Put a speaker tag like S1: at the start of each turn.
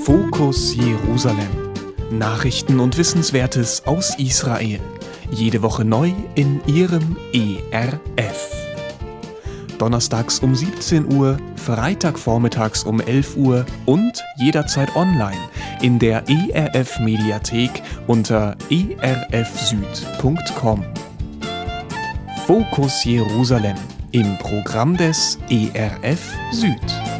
S1: Fokus Jerusalem. Nachrichten und Wissenswertes aus Israel. Jede Woche neu in Ihrem ERF. Donnerstags um 17 Uhr, Freitagvormittags um 11 Uhr und jederzeit online in der ERF-Mediathek unter erfsüd.com. Fokus Jerusalem im Programm des ERF Süd.